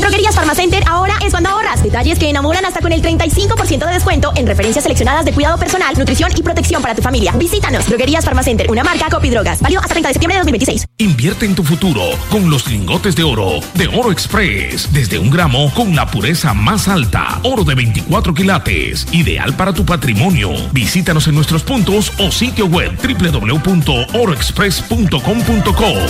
Droguerías Farmacenter ahora es cuando ahorras. Detalles que enamoran hasta con el 35% de descuento en referencias seleccionadas de cuidado personal, nutrición y protección para tu familia. Visítanos. Droguerías Farmacenter, una marca Copidrogas. Válido hasta 30 de septiembre de 2026. Invierte en tu futuro con los lingotes de Oro Express. Desde 1 gramo con la pureza más alta. Oro de 24 quilates. Ideal para tu patrimonio. Visítanos en nuestros puntos o sitio web www.oroexpress.com.co.